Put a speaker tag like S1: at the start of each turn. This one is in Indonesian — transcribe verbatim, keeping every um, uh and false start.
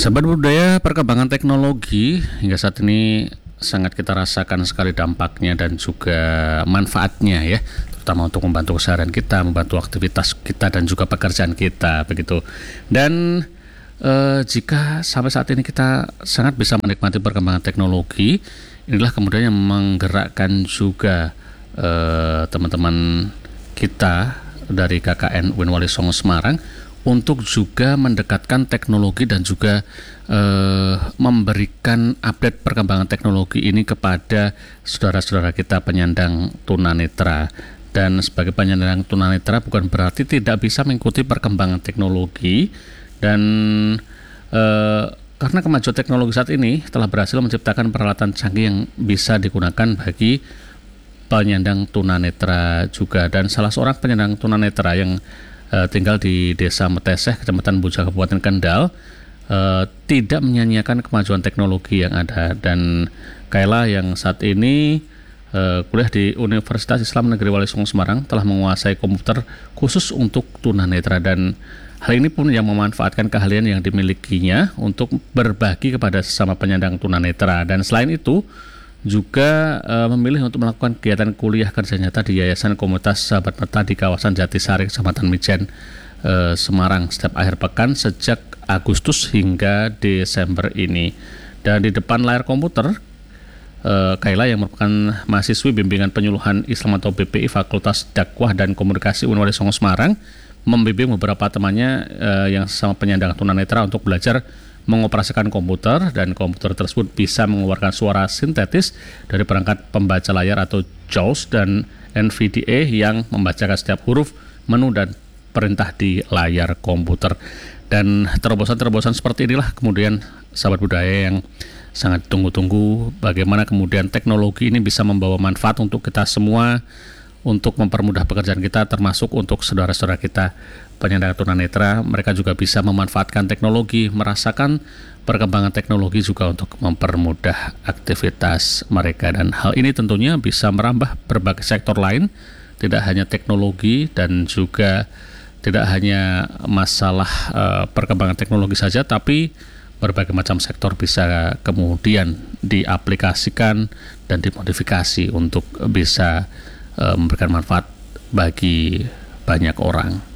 S1: Sahabat budaya, perkembangan teknologi hingga saat ini sangat kita rasakan sekali dampaknya dan juga manfaatnya ya, terutama untuk membantu keseharian kita, membantu aktivitas kita dan juga pekerjaan kita begitu. Dan eh, jika sampai saat ini kita sangat bisa menikmati perkembangan teknologi, inilah kemudian yang menggerakkan juga eh, teman-teman kita dari K K N U I N Wali Songo Semarang untuk juga mendekatkan teknologi dan juga eh, memberikan update perkembangan teknologi ini kepada saudara-saudara kita penyandang tunanetra. Dan sebagai penyandang tunanetra bukan berarti tidak bisa mengikuti perkembangan teknologi, dan eh, karena kemajuan teknologi saat ini telah berhasil menciptakan peralatan canggih yang bisa digunakan bagi penyandang tunanetra juga. Dan salah seorang penyandang tunanetra yang Uh, tinggal di Desa Meteseh, Kecamatan Buja, Kabupaten Kendal, uh, tidak menyanyiakan kemajuan teknologi yang ada. Dan Kayla yang saat ini uh, kuliah di Universitas Islam Negeri Wali Songo Semarang telah menguasai komputer khusus untuk tunanetra, dan hal ini pun yang memanfaatkan keahlian yang dimilikinya untuk berbagi kepada sesama penyandang tunanetra. Dan selain itu juga e, memilih untuk melakukan kegiatan kuliah kerja nyata di Yayasan Komunitas Sahabat Mata di kawasan Jatisari, Kecamatan Mijen, e, Semarang setiap akhir pekan sejak Agustus hingga Desember ini. Dan di depan layar komputer, e, Kayla yang merupakan mahasiswi bimbingan penyuluhan Islam atau B P I Fakultas Dakwah dan Komunikasi U I N Wali Songo Semarang, membimbing beberapa temannya e, yang sama penyandang tunanetra untuk belajar mengoperasikan komputer, dan komputer tersebut bisa mengeluarkan suara sintetis dari perangkat pembaca layar atau J A W S dan N V D A yang membacakan setiap huruf, menu dan perintah di layar komputer. Dan terobosan-terobosan seperti inilah kemudian sahabat budaya yang sangat tunggu-tunggu, bagaimana kemudian teknologi ini bisa membawa manfaat untuk kita semua, untuk mempermudah pekerjaan kita, termasuk untuk saudara-saudara kita penyandang tunanetra. Mereka juga bisa memanfaatkan teknologi, merasakan perkembangan teknologi juga untuk mempermudah aktivitas mereka. Dan hal ini tentunya bisa merambah berbagai sektor lain, tidak hanya teknologi dan juga tidak hanya masalah uh, perkembangan teknologi saja, tapi berbagai macam sektor bisa kemudian diaplikasikan dan dimodifikasi untuk bisa uh, memberikan manfaat bagi banyak orang.